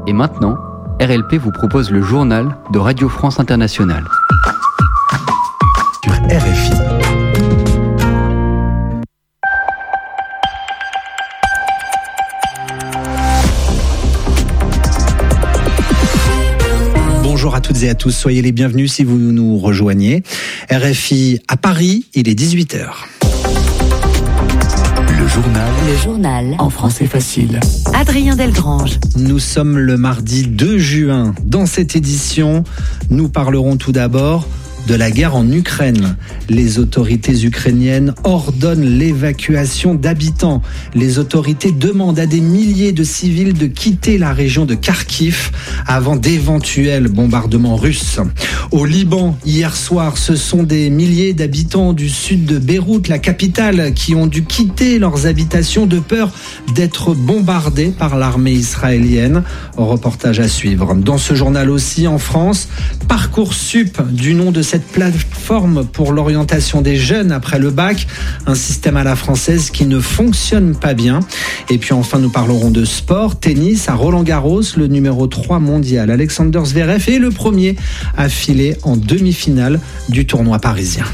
Et maintenant, RLP vous propose le journal de Radio France Internationale. Sur RFI. Bonjour à toutes et à tous, soyez les bienvenus si vous nous rejoignez. RFI à Paris, il est 18h. Le journal en français facile. Adrien Delgrange. Nous sommes le mardi 2 juin. Dans cette édition, nous parlerons tout d'abord de la guerre en Ukraine. Les autorités ukrainiennes ordonnent l'évacuation d'habitants. Les autorités demandent à des milliers de civils de quitter la région de Kharkiv avant d'éventuels bombardements russes. Au Liban, hier soir, ce sont des milliers d'habitants du sud de Beyrouth, la capitale, qui ont dû quitter leurs habitations de peur d'être bombardés par l'armée israélienne. Reportage à suivre. Dans ce journal aussi, en France, Parcoursup, du nom de cette plateforme pour l'orientation des jeunes après le bac, un système à la française qui ne fonctionne pas bien. Et puis enfin, nous parlerons de sport, tennis à Roland-Garros, le numéro 3 mondial Alexander Zverev est le premier à filer en demi-finale du tournoi parisien.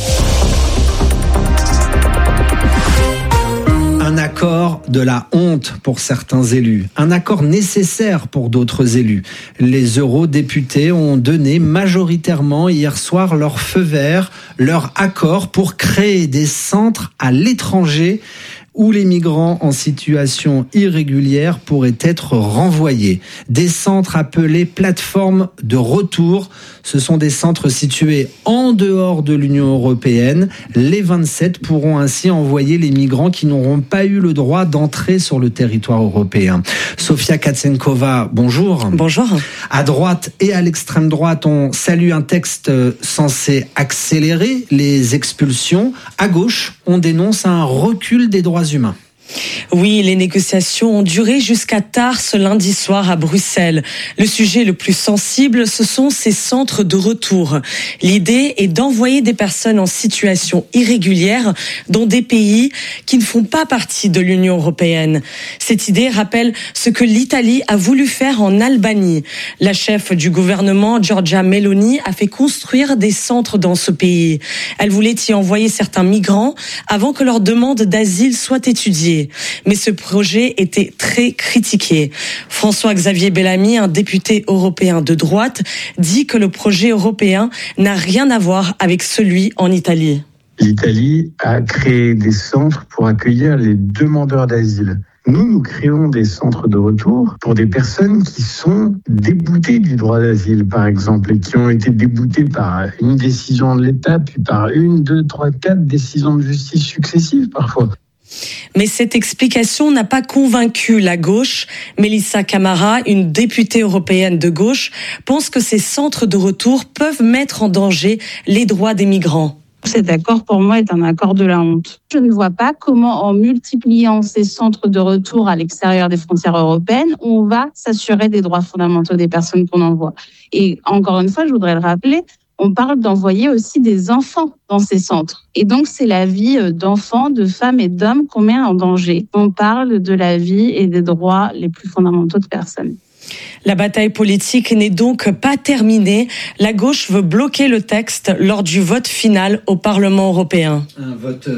Un accord de la honte pour certains élus, un accord nécessaire pour d'autres élus. Les eurodéputés ont donné majoritairement hier soir leur feu vert, leur accord pour créer des centres à l'étranger où les migrants en situation irrégulière pourraient être renvoyés. Des centres appelés plateformes de retour. Ce sont des centres situés en dehors de l'Union européenne. Les 27 pourront ainsi envoyer les migrants qui n'auront pas eu le droit d'entrer sur le territoire européen. Sofia Katsenkova, bonjour. Bonjour. À droite et à l'extrême droite, on salue un texte censé accélérer les expulsions. À gauche, on dénonce un recul des droits humains. Oui, les négociations ont duré jusqu'à tard ce lundi soir à Bruxelles. Le sujet le plus sensible, ce sont ces centres de retour. L'idée est d'envoyer des personnes en situation irrégulière dans des pays qui ne font pas partie de l'Union européenne. Cette idée rappelle ce que l'Italie a voulu faire en Albanie. La chef du gouvernement, Giorgia Meloni, a fait construire des centres dans ce pays. Elle voulait y envoyer certains migrants avant que leur demande d'asile soit étudiée. Mais ce projet était très critiqué. François-Xavier Bellamy, un député européen de droite, dit que le projet européen n'a rien à voir avec celui en Italie. L'Italie a créé des centres pour accueillir les demandeurs d'asile. Nous créons des centres de retour pour des personnes qui sont déboutées du droit d'asile, par exemple, et qui ont été déboutées par une décision de l'État, puis par 1, 2, 3, 4 décisions de justice successives parfois. Mais cette explication n'a pas convaincu la gauche. Melissa Camara, une députée européenne de gauche, pense que ces centres de retour peuvent mettre en danger les droits des migrants. Cet accord, pour moi, est un accord de la honte. Je ne vois pas comment, en multipliant ces centres de retour à l'extérieur des frontières européennes, on va s'assurer des droits fondamentaux des personnes qu'on envoie. Et encore une fois, je voudrais le rappeler, on parle d'envoyer aussi des enfants dans ces centres. Et donc, c'est la vie d'enfants, de femmes et d'hommes qu'on met en danger. On parle de la vie et des droits les plus fondamentaux de personnes. La bataille politique n'est donc pas terminée. La gauche veut bloquer le texte lors du vote final au Parlement européen. Un vote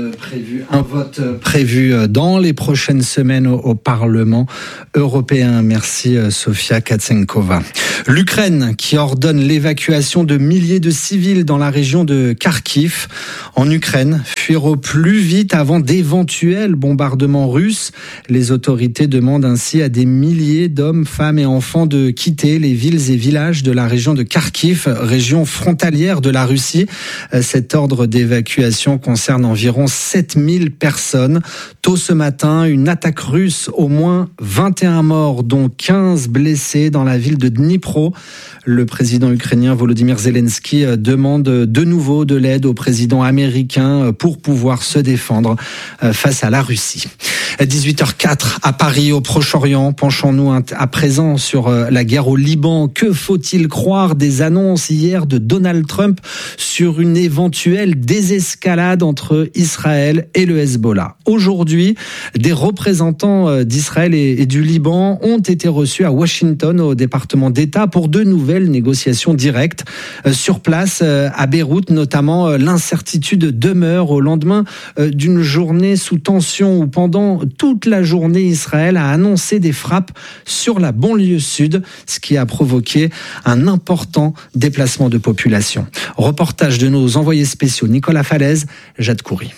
prévu dans les prochaines semaines au Parlement européen. Merci Sofia Katsenkova. L'Ukraine qui ordonne l'évacuation de milliers de civils dans la région de Kharkiv. En Ukraine, fuir au plus vite avant d'éventuels bombardements russes. Les autorités demandent ainsi à des milliers d'hommes, femmes et enfants de quitter les villes et villages de la région de Kharkiv, région frontalière de la Russie. Cet ordre d'évacuation concerne environ 7000 personnes. Tôt ce matin, une attaque russe, au moins 21 morts, dont 15 blessés dans la ville de Dnipro. Le président ukrainien Volodymyr Zelensky demande de nouveau de l'aide au président américain pour pouvoir se défendre face à la Russie. 18h04 à Paris, au Proche-Orient. Penchons-nous à présent sur la guerre au Liban. Que faut-il croire des annonces hier de Donald Trump sur une éventuelle désescalade entre Israël et le Hezbollah? Aujourd'hui, des représentants d'Israël et du Liban ont été reçus à Washington, au département d'État, pour de nouvelles négociations directes. Sur place, à Beyrouth, notamment, l'incertitude demeure au lendemain d'une journée sous tension où pendant toute la journée, Israël a annoncé des frappes sur la banlieue sud, ce qui a provoqué un important déplacement de population. Reportage de nos envoyés spéciaux Nicolas Falaise, Jade Coury.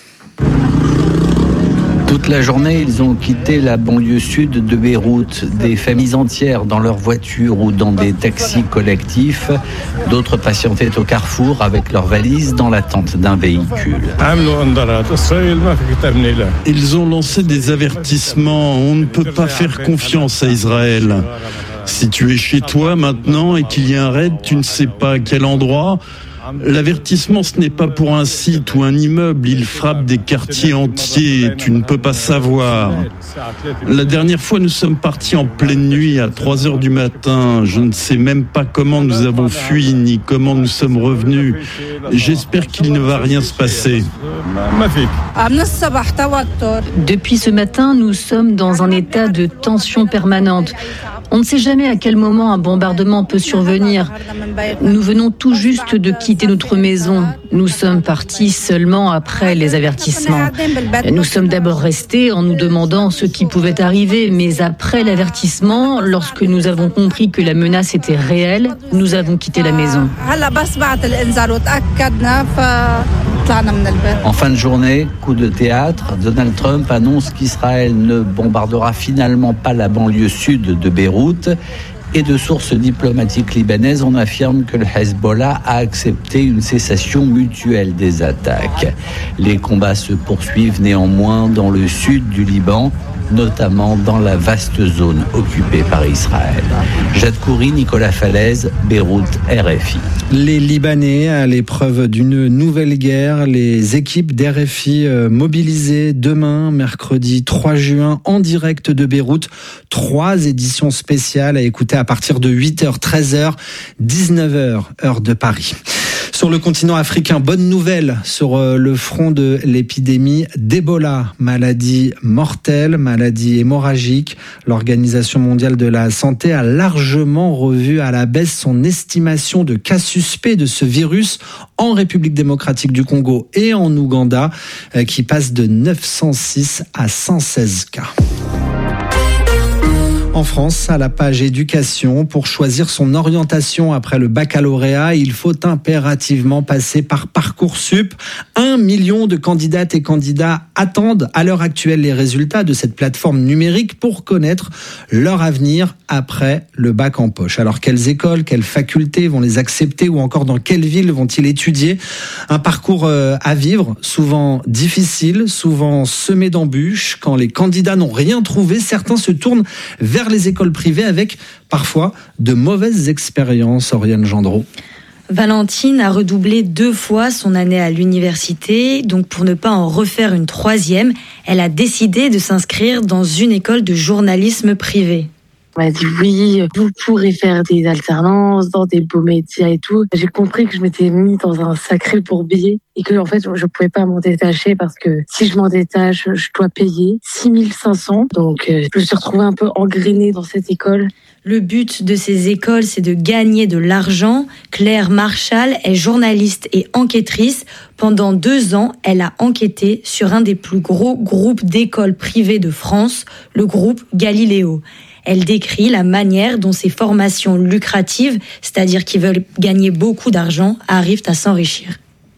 Toute la journée, ils ont quitté la banlieue sud de Beyrouth. Des familles entières dans leurs voitures ou dans des taxis collectifs. D'autres patientaient au carrefour avec leurs valises dans l'attente d'un véhicule. Ils ont lancé des avertissements. On ne peut pas faire confiance à Israël. Si tu es chez toi maintenant et qu'il y a un raid, tu ne sais pas à quel endroit. L'avertissement, ce n'est pas pour un site ou un immeuble, il frappe des quartiers entiers, tu ne peux pas savoir. La dernière fois, nous sommes partis en pleine nuit à 3h du matin. Je ne sais même pas comment nous avons fui, ni comment nous sommes revenus. J'espère qu'il ne va rien se passer. Depuis ce matin, nous sommes dans un état de tension permanente. On ne sait jamais à quel moment un bombardement peut survenir. Nous venons tout juste de quitter notre maison. Nous sommes partis seulement après les avertissements. Nous sommes d'abord restés en nous demandant ce qui pouvait arriver, mais après l'avertissement, lorsque nous avons compris que la menace était réelle, nous avons quitté la maison. En fin de journée, coup de théâtre, Donald Trump annonce qu'Israël ne bombardera finalement pas la banlieue sud de Beyrouth. Et de sources diplomatiques libanaises, on affirme que le Hezbollah a accepté une cessation mutuelle des attaques. Les combats se poursuivent néanmoins dans le sud du Liban, notamment dans la vaste zone occupée par Israël. Jade Coury, Nicolas Falaise, Beyrouth, RFI. Les Libanais à l'épreuve d'une nouvelle guerre, les équipes d'RFI mobilisées demain, mercredi 3 juin, en direct de Beyrouth. 3 éditions spéciales à écouter à partir de 8h, 13h, 19h, heure de Paris. Sur le continent africain, bonne nouvelle sur le front de l'épidémie d'Ebola, maladie mortelle, maladie hémorragique. L'Organisation mondiale de la santé a largement revu à la baisse son estimation de cas suspects de ce virus en République démocratique du Congo et en Ouganda, qui passe de 906 à 116 cas. En France, à la page éducation, pour choisir son orientation après le baccalauréat, il faut impérativement passer par Parcoursup. 1 million de candidates et candidats attendent à l'heure actuelle les résultats de cette plateforme numérique pour connaître leur avenir après le bac en poche. Alors, quelles écoles, quelles facultés vont les accepter ou encore dans quelle ville vont-ils étudier? Un parcours à vivre, souvent difficile, souvent semé d'embûches. Quand les candidats n'ont rien trouvé, certains se tournent vers les écoles privées avec parfois de mauvaises expériences. Oriane Gendreau. Valentine a redoublé 2 fois son année à l'université, donc pour ne pas en refaire une 3e, elle a décidé de s'inscrire dans une école de journalisme privé. On m'a dit oui, vous pourrez faire des alternances dans des beaux métiers et tout. J'ai compris que je m'étais mis dans un sacré bourbier et que en fait je pouvais pas m'en détacher parce que si je m'en détache, je dois payer 6 500. Donc je me suis retrouvée un peu engrainée dans cette école. Le but de ces écoles, c'est de gagner de l'argent. Claire Marchal est journaliste et enquêtrice. Pendant 2 ans, elle a enquêté sur un des plus gros groupes d'écoles privées de France, le groupe Galileo. Elle décrit la manière dont ces formations lucratives, c'est-à-dire qui veulent gagner beaucoup d'argent, arrivent à s'enrichir.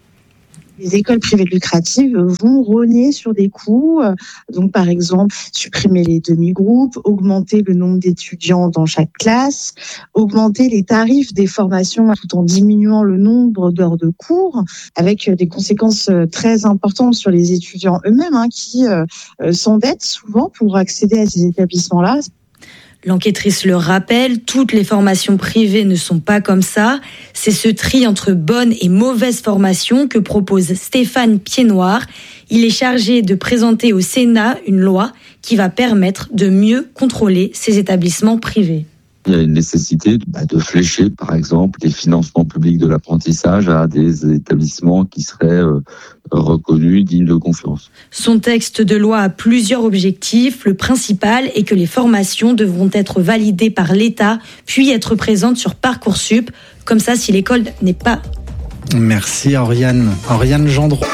Les écoles privées lucratives vont rogner sur des coûts, donc par exemple supprimer les demi-groupes, augmenter le nombre d'étudiants dans chaque classe, augmenter les tarifs des formations tout en diminuant le nombre d'heures de cours, avec des conséquences très importantes sur les étudiants eux-mêmes qui s'endettent souvent pour accéder à ces établissements-là. L'enquêtrice le rappelle, toutes les formations privées ne sont pas comme ça. C'est ce tri entre bonnes et mauvaises formations que propose Stéphane Piednoir. Il est chargé de présenter au Sénat une loi qui va permettre de mieux contrôler ces établissements privés. Il y a une nécessité de flécher, par exemple, les financements publics de l'apprentissage à des établissements qui seraient reconnus, dignes de confiance. Son texte de loi a plusieurs objectifs. Le principal est que les formations devront être validées par l'État, puis être présentes sur Parcoursup. Comme ça, si l'école n'est pas... Merci Oriane. Oriane Gendron.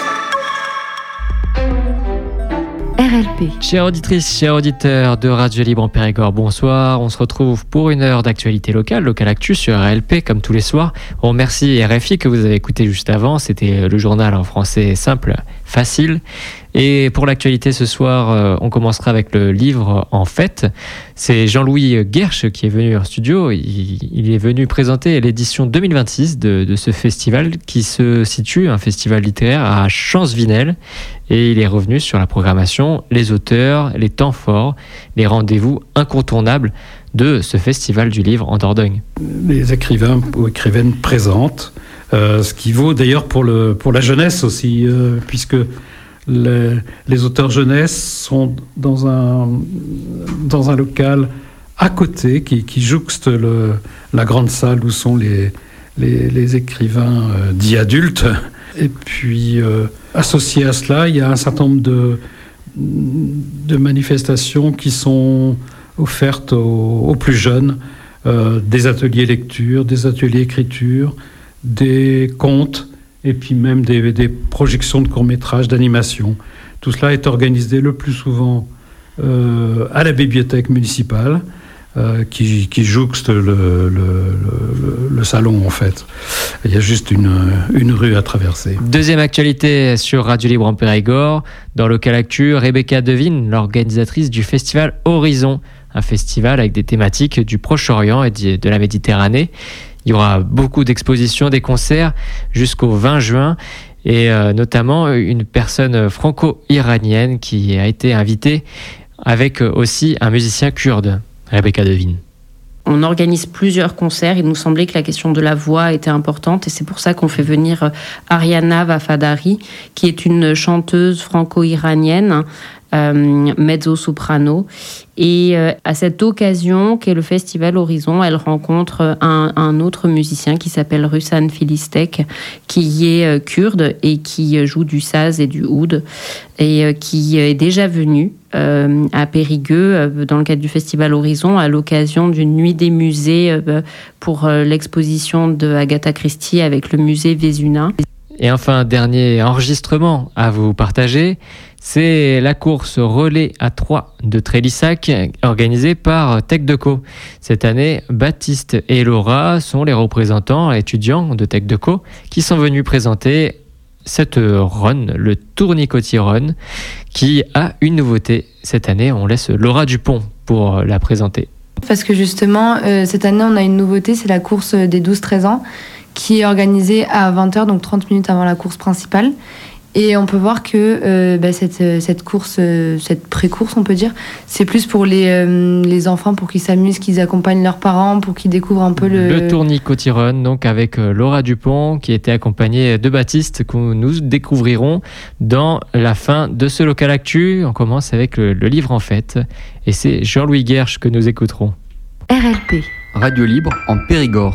RLP. Chères auditrices, chers auditeurs de Radio Libre en Périgord, bonsoir. On se retrouve pour une heure d'actualité locale, Local Actu sur RLP comme tous les soirs. On remercie RFI que vous avez écouté juste avant. C'était le journal en français simple, facile. Et pour l'actualité ce soir, on commencera avec le livre En Fête. C'est Jean-Louis Guerche qui est venu en studio. Il est venu présenter l'édition 2026 de ce festival qui se situe, un festival littéraire à Champsvinel. Et il est revenu sur la programmation, les auteurs, les temps forts, les rendez-vous incontournables de ce festival du livre en Dordogne. Les écrivains ou écrivaines présentent, ce qui vaut d'ailleurs pour la jeunesse aussi, puisque les auteurs jeunesse sont dans un local à côté qui jouxte la grande salle où sont les écrivains dits adultes. Et puis, associé à cela, il y a un certain nombre de manifestations qui sont offertes aux plus jeunes, des ateliers lecture, des ateliers écriture, des contes, et puis même des projections de courts-métrages, d'animation. Tout cela est organisé le plus souvent à la bibliothèque municipale, qui jouxte le salon en fait. Il y a juste une rue à traverser. Deuxième actualité sur Radio Libre en Périgord. Dans Local Actu, Rebecca Devine, l'organisatrice du festival Horizon, un festival avec des thématiques du Proche-Orient et de la Méditerranée. Il y aura beaucoup d'expositions, des concerts jusqu'au 20 juin et notamment une personne franco-iranienne qui a été invitée avec aussi un musicien kurde. Rebecca Devine. On organise plusieurs concerts. Il nous semblait que la question de la voix était importante et c'est pour ça qu'on fait venir Ariana Vafadari, qui est une chanteuse franco-iranienne, mezzo-soprano. Et à cette occasion, qu'est le festival Horizon, elle rencontre un autre musicien qui s'appelle Ruslan Filistek, qui est kurde et qui joue du saz et du oud, et qui est déjà venu à Périgueux dans le cadre du festival Horizon à l'occasion d'une nuit des musées pour l'exposition de Agatha Christie avec le musée Vézuna. Et enfin, dernier enregistrement à vous partager, c'est la course relais à 3 de Trélissac organisée par Tech Deco. Cette année, Baptiste et Laura sont les représentants étudiants de Tech Deco qui sont venus présenter cette run, le Tournicotis Run, qui a une nouveauté cette année. On laisse Laura Dupont pour la présenter. Parce que justement, cette année, on a une nouveauté, c'est la course des 12-13 ans, qui est organisée à 20h, donc 30 minutes avant la course principale. Et on peut voir que cette course, cette pré-course, on peut dire, c'est plus pour les enfants, pour qu'ils s'amusent, qu'ils accompagnent leurs parents, pour qu'ils découvrent un peu le Tournicotis Run, donc avec Laura Dupont, qui était accompagnée de Baptiste, que nous découvrirons dans la fin de ce Local Actu. On commence avec le livre En Fête, et c'est Jean-Louis Guerche que nous écouterons. RLP. Radio Libre en Périgord.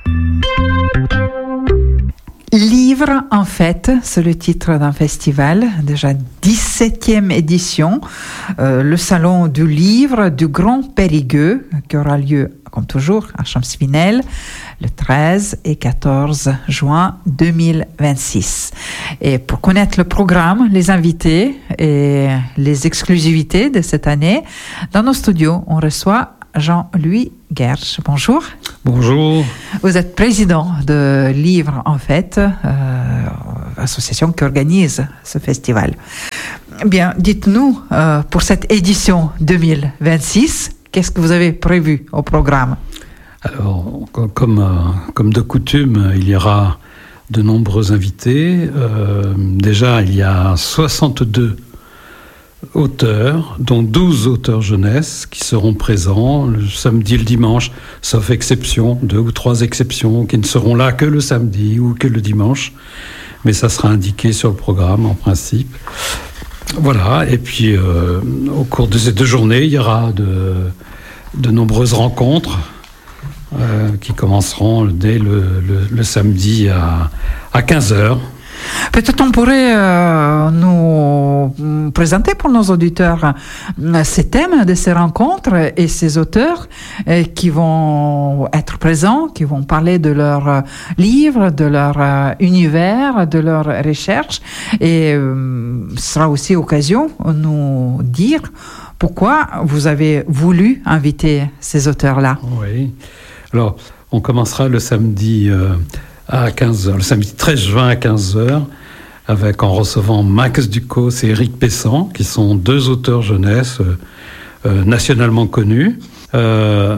Livre en Fête, c'est le titre d'un festival, déjà 17e édition, le salon du livre du Grand Périgueux, qui aura lieu, comme toujours, à Champsvinel, le 13 et 14 juin 2026. Et pour connaître le programme, les invités et les exclusivités de cette année, dans nos studios, on reçoit Jean-Louis Guerche. Bonjour. Bonjour. Vous êtes président de Livre en Fête, association qui organise ce festival. Bien, dites-nous, pour cette édition 2026, qu'est-ce que vous avez prévu au programme ? Alors, comme de coutume, il y aura de nombreux invités. Déjà, il y a 62 auteurs, dont 12 auteurs jeunesse qui seront présents le samedi et le dimanche, sauf exception, 2 ou 3 exceptions qui ne seront là que le samedi ou que le dimanche, mais ça sera indiqué sur le programme en principe. Voilà, et puis au cours de ces 2 journées, il y aura de nombreuses rencontres qui commenceront dès le samedi à 15h. Peut-être on pourrait nous présenter pour nos auditeurs ces thèmes de ces rencontres et ces auteurs qui vont être présents, qui vont parler de leurs livres, de leur univers, de leurs recherches. Et ce sera aussi occasion de nous dire pourquoi vous avez voulu inviter ces auteurs-là. Oui. Alors, on commencera le samedi à 15h, le samedi 13 juin à 15h, en recevant Max Ducos et Éric Pessan, qui sont deux auteurs jeunesse nationalement connus. On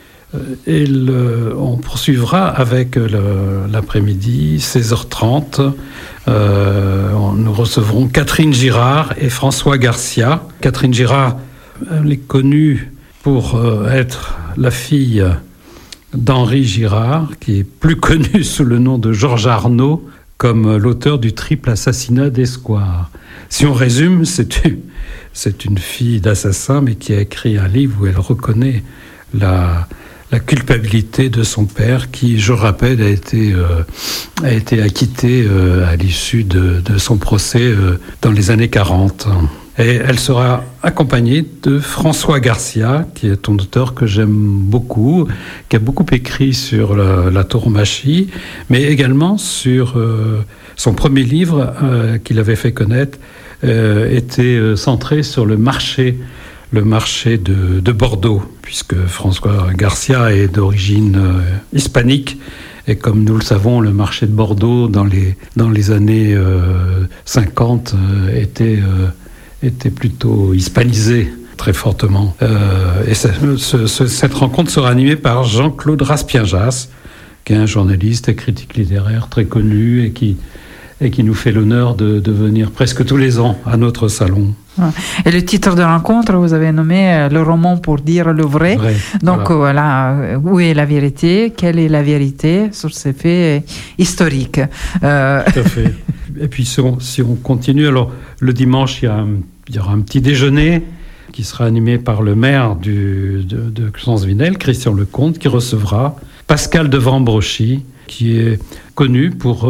poursuivra avec l'après-midi, 16h30. Nous recevrons Catherine Girard et François Garcia. Catherine Girard, elle est connue pour être la fille d'Henri Girard, qui est plus connu sous le nom de Georges Arnaud, comme l'auteur du triple assassinat d'Escoir. Si on résume, c'est une fille d'assassin, mais qui a écrit un livre où elle reconnaît la culpabilité de son père, qui, je rappelle, a été acquitté à l'issue de son procès dans les années 40. Et elle sera accompagnée de François Garcia, qui est un auteur que j'aime beaucoup, qui a beaucoup écrit sur la tauromachie, mais également sur son premier livre qu'il avait fait connaître, était centré sur le marché de Bordeaux, puisque François Garcia est d'origine hispanique. Et comme nous le savons, le marché de Bordeaux dans les années 50 était plutôt hispanisé très fortement. Et cette rencontre sera animée par Jean-Claude Raspienjas, qui est un journaliste et critique littéraire très connu et qui nous fait l'honneur de venir presque tous les ans à notre salon. Et le titre de rencontre, vous avez nommé le roman pour dire le vrai. Donc voilà, où est la vérité? Quelle est la vérité sur ces faits historiques? Tout à fait. Et puis si on continue, alors le dimanche, il y aura un petit déjeuner qui sera animé par le maire de Xansvinel, Christian Lecomte, qui recevra Pascal de Vambrochy, qui est connu pour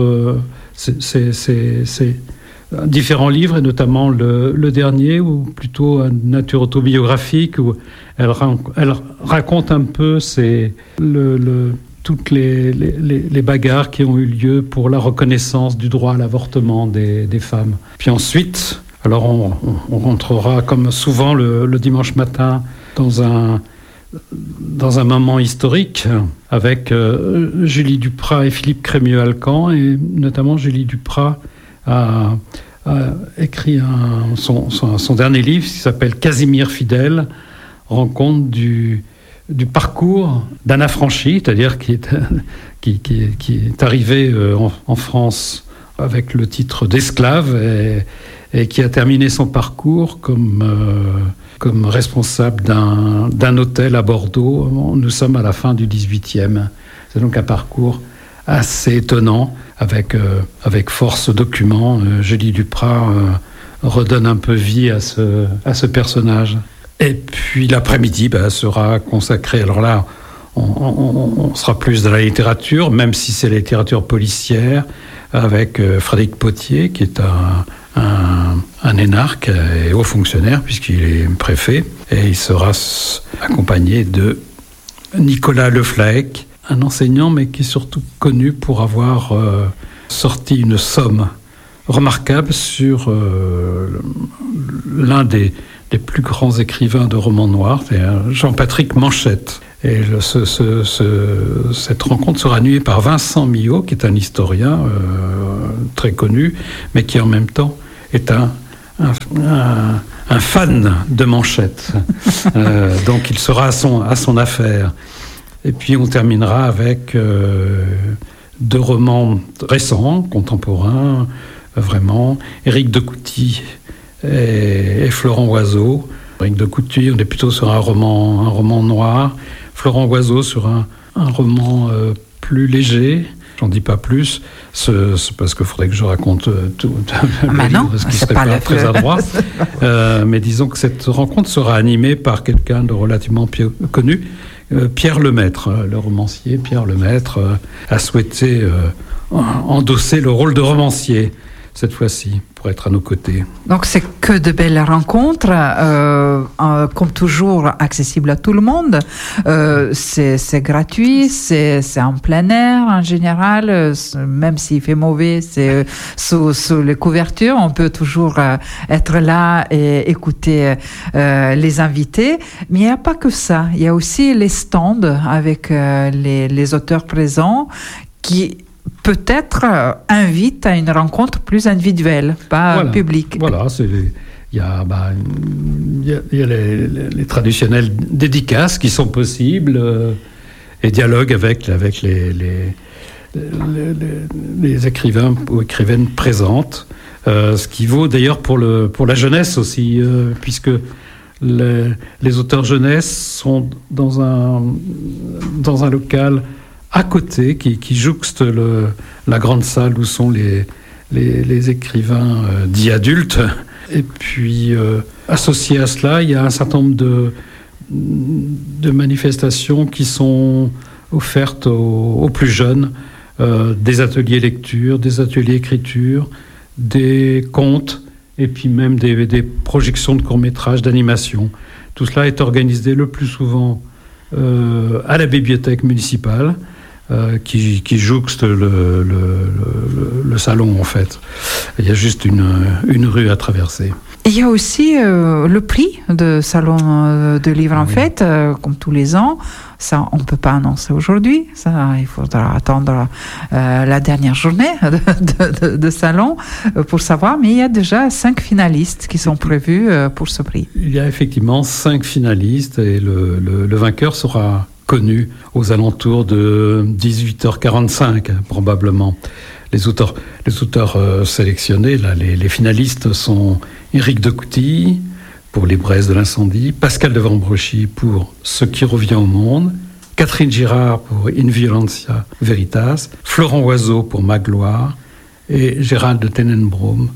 ses différents livres, et notamment le dernier, ou plutôt une nature autobiographique, où elle raconte un peu toutes les bagarres qui ont eu lieu pour la reconnaissance du droit à l'avortement des femmes. Puis ensuite, alors on rentrera comme souvent le dimanche matin dans un moment historique avec Julie Duprat et Philippe Crémieux-Alcan, et notamment Julie Duprat a écrit son dernier livre qui s'appelle Casimir Fidèle, rencontre du parcours d'un affranchi, c'est-à-dire qui est arrivé en France avec le titre d'esclave et qui a terminé son parcours comme responsable d'un hôtel à Bordeaux. Nous sommes à la fin du XVIIIe. C'est donc un parcours assez étonnant, avec force documents. Julie Duprat redonne un peu vie à ce personnage. Et puis l'après-midi sera consacré, alors là, on sera plus dans la littérature, même si c'est la littérature policière, avec Frédéric Potier, qui est un énarque et haut fonctionnaire, puisqu'il est préfet. Et il sera accompagné de Nicolas Leflaec, un enseignant, mais qui est surtout connu pour avoir sorti une somme remarquable sur l'un des plus grands écrivains de romans noirs, c'est Jean-Patrick Manchette. Et cette rencontre sera animée par Vincent Millot, qui est un historien très connu, mais qui en même temps est un fan de Manchette. Donc il sera à son affaire. Et puis on terminera avec deux romans récents, contemporains, vraiment. Éric de Couty et Florent Oiseau. Éric de Couty, on est plutôt sur un roman noir. Florent Oiseau sur un roman plus léger. J'en dis pas plus, c'est parce qu'il faudrait que je raconte tout le livre, ce qui serait pas très adroit. Mais disons que cette rencontre sera animée par quelqu'un de relativement connu, Pierre Lemaître, le romancier Pierre Lemaître, a souhaité endosser le rôle de romancier cette fois-ci, pour être à nos côtés. Donc c'est que de belles rencontres, comme toujours accessibles à tout le monde. C'est gratuit, c'est en plein air en général, même s'il fait mauvais, c'est sous les couvertures. On peut toujours être là et écouter les invités. Mais il n'y a pas que ça, il y a aussi les stands avec les auteurs présents qui peut-être invite à une rencontre plus individuelle, pas publique. Voilà, il y a les traditionnelles dédicaces qui sont possibles et dialogues avec les écrivains ou écrivaines présentes, ce qui vaut d'ailleurs pour la jeunesse aussi, puisque les auteurs jeunesse sont dans un local à côté, qui jouxte la grande salle où sont les écrivains dits adultes. Et puis, associé à cela, il y a un certain nombre de manifestations qui sont offertes aux plus jeunes, des ateliers lecture, des ateliers écriture, des contes, et puis même des projections de courts-métrages, d'animation. Tout cela est organisé le plus souvent à la bibliothèque municipale, qui jouxte le salon, en fait. Il y a juste une rue à traverser. Il y a aussi le prix de Salon de Livre en Fête, comme tous les ans. Ça, on ne peut pas annoncer aujourd'hui. Ça, il faudra attendre la dernière journée de Salon pour savoir. Mais il y a déjà 5 finalistes qui sont prévus pour ce prix. Il y a effectivement 5 finalistes et le vainqueur sera connu aux alentours de 18h45, probablement. Les auteurs sélectionnés, là, les finalistes sont Éric de Coutilly pour Les Braises de l'incendie, Pascal de Vambrochy pour Ce qui revient au monde, Catherine Girard pour In Violentia Veritas, Florent Oiseau pour Magloire et Gérald de Tenenbaum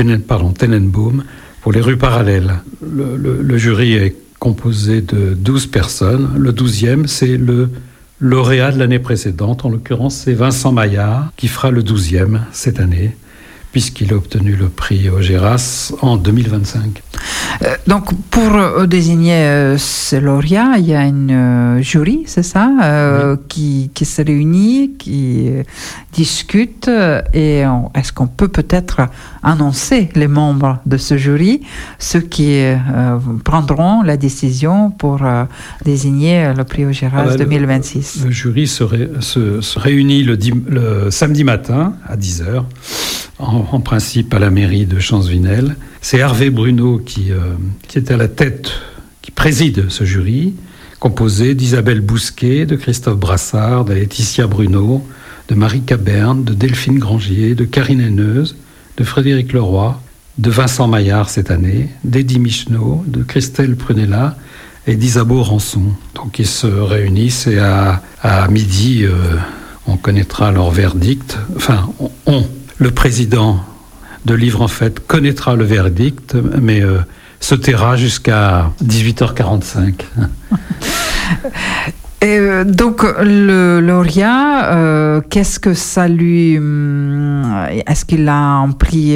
pour Les Rues parallèles. Le jury est composé de 12 personnes. Le 12e, c'est le lauréat de l'année précédente. En l'occurrence, c'est Vincent Maillard qui fera le 12e cette année, puisqu'il a obtenu le prix Augeras en 2025. Donc, pour désigner ce lauréat, il y a une jury, c'est ça, oui, qui se réunit, qui discute, et est-ce qu'on peut peut-être annoncer les membres de ce jury, ceux qui prendront la décision pour désigner le prix Augeras 2026? Le jury se réunit le samedi matin à 10h, en principe à la mairie de Champs-Vinel. C'est Hervé Bruno qui est à la tête, qui préside ce jury, composé d'Isabelle Bousquet, de Christophe Brassard, de Laetitia Bruno, de Marie Caberne, de Delphine Grangier, de Karine Henneuse, de Frédéric Leroy, de Vincent Maillard cette année, d'Eddie Michneau, de Christelle Prunella et d'Isabeau Rançon. Donc ils se réunissent et à midi, on connaîtra leur verdict. Enfin, le président de Livre en Fête connaîtra le verdict, mais se taira jusqu'à 18h45. Et donc le lauréat, qu'est-ce que ça lui... Est-ce qu'il a un prix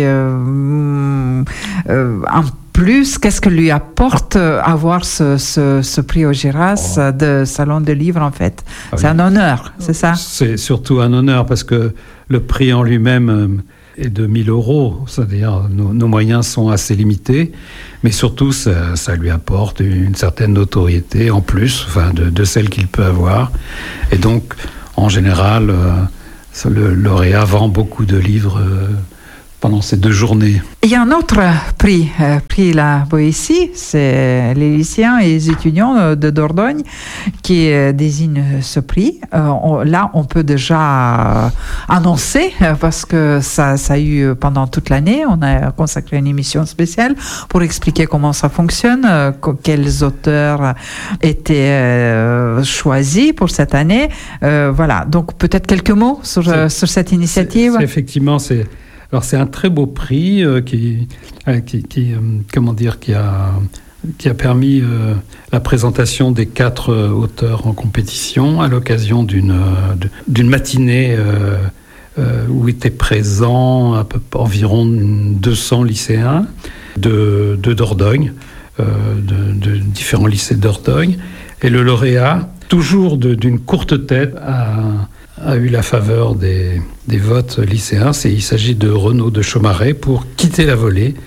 en plus? Qu'est-ce que lui apporte avoir ce prix Augeras de Salon de Livre en fait? C'est un honneur, c'est ça? C'est surtout un honneur parce que le prix en lui-même est de 1 000 €, c'est-à-dire nos moyens sont assez limités, mais surtout ça lui apporte une certaine notoriété en plus, enfin de celle qu'il peut avoir, et donc en général le lauréat vend beaucoup de livres pendant ces 2 journées. Il y a un autre prix La Boétie, c'est les lycéens et les étudiants de Dordogne qui désignent ce prix. Là, on peut déjà annoncer, parce que ça a eu pendant toute l'année, on a consacré une émission spéciale pour expliquer comment ça fonctionne, quels auteurs étaient choisis pour cette année. Voilà, donc peut-être quelques mots sur cette initiative. Effectivement, c'est un très beau prix qui a qui a permis la présentation des 4 auteurs en compétition à l'occasion d'une matinée où étaient présents environ 200 lycéens de Dordogne, de différents lycées de Dordogne. Et le lauréat, toujours d'une courte tête, a eu la faveur des votes lycéens. Il s'agit de Renaud de Chaumareix pour quitter la vallée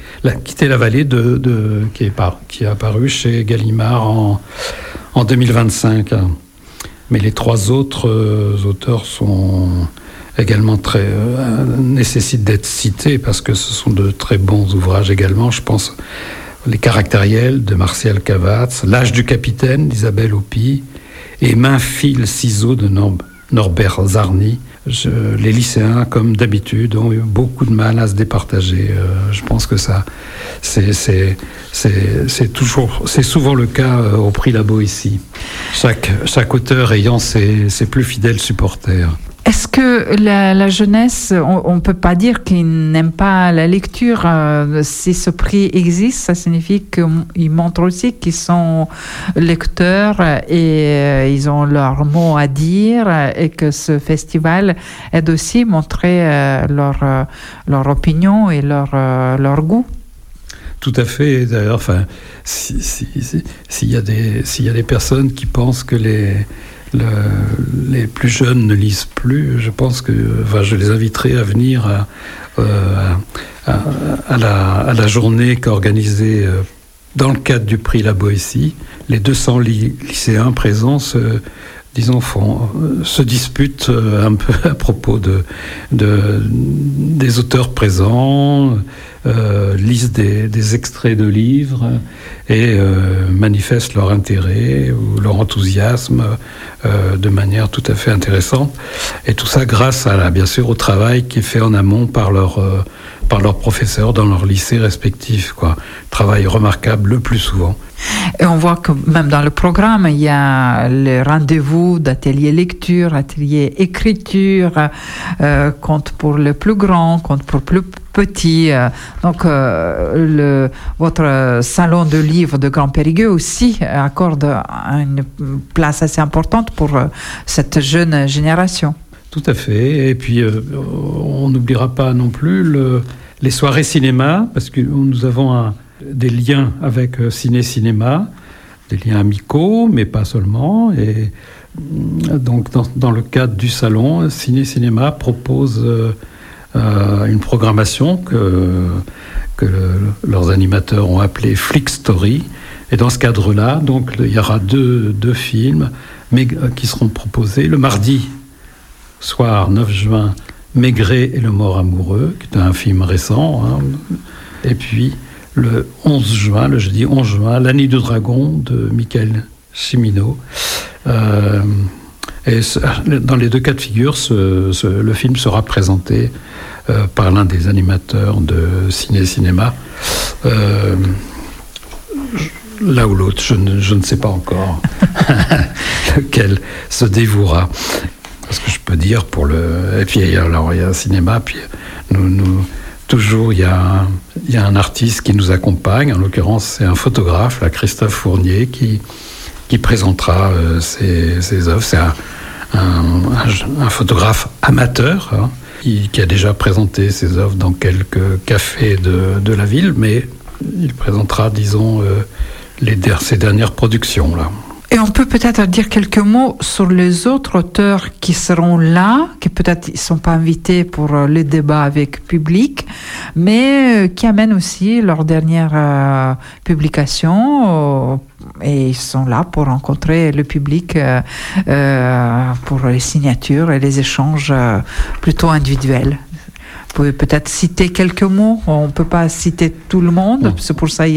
qui est apparu chez Gallimard en 2025. Mais les 3 autres auteurs sont également nécessitent d'être cités parce que ce sont de très bons ouvrages également. Je pense Les Caractériels de Martial Cavatz, L'âge du capitaine d'Isabelle Houpy et Main, fil, ciseaux de Norbert Zarny. Les lycéens, comme d'habitude, ont eu beaucoup de mal à se départager. Je pense que ça, c'est souvent le cas au prix La Boétie. Chaque auteur ayant ses plus fidèles supporters. Est-ce que la jeunesse, on ne peut pas dire qu'ils n'aiment pas la lecture? Si ce prix existe, ça signifie qu'ils montrent aussi qu'ils sont lecteurs et ils ont leur mot à dire, et que ce festival aide aussi à montrer leur opinion et leur goût. Tout à fait. D'ailleurs, s'il y a des personnes qui pensent que les plus jeunes ne lisent plus, je pense que je les inviterai à venir à la journée qu'a organisée dans le cadre du prix La Boétie. Les 200 lycéens présents se disputent un peu à propos des auteurs présents, lisent des extraits de livres et manifestent leur intérêt ou leur enthousiasme de manière tout à fait intéressante. Et tout ça grâce bien sûr au travail qui est fait en amont par leurs professeurs dans leurs lycées respectifs. Travail remarquable le plus souvent. Et on voit que même dans le programme, il y a les rendez-vous d'ateliers lecture, ateliers écriture, contes pour les plus grands, contes pour plus petits. Donc, votre salon de livres de Grand Périgueux aussi accorde une place assez importante pour cette jeune génération. Tout à fait. Et puis, on n'oubliera pas non plus les soirées cinéma, parce que nous avons des liens avec Ciné-Cinéma, des liens amicaux, mais pas seulement. Et donc, dans le cadre du salon, Ciné-Cinéma propose une programmation que leurs animateurs ont appelée Flick Story. Et dans ce cadre-là, donc, il y aura deux films qui seront proposés le mardi soir 9 juin, Maigret et le mort amoureux, qui est un film récent, et puis le 11 juin, le jeudi 11 juin, La Nuit du Dragon de Michael Cimino. Et dans les 2 cas de figure, le film sera présenté par l'un des animateurs de Ciné-Cinéma. Là ou l'autre, je ne sais pas encore lequel se dévouera. Ce que je peux dire et puis alors il y a un cinéma, puis nous toujours il y a un artiste qui nous accompagne. En l'occurrence, c'est un photographe, Christophe Fournier, qui présentera ses œuvres. C'est un photographe amateur qui a déjà présenté ses œuvres dans quelques cafés de la ville, mais il présentera, disons, ses dernières productions là. Et on peut peut-être dire quelques mots sur les autres auteurs qui seront là, qui peut-être ne sont pas invités pour le débat avec public, mais qui amènent aussi leur dernière publication et ils sont là pour rencontrer le public pour les signatures et les échanges plutôt individuels. Vous pouvez peut-être citer quelques mots, on ne peut pas citer tout le monde, c'est pour ça